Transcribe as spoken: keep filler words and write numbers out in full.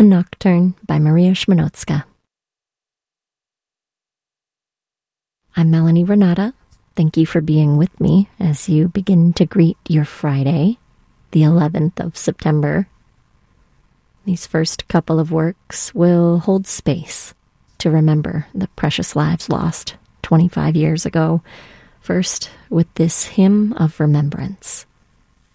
A Nocturne by Maria Szmanowska. I'm Melanie Renata. Thank you for being with me as you begin to greet your Friday, the eleventh of September. These first couple of works will hold space to remember the precious lives lost twenty-five years ago, first with this hymn of remembrance.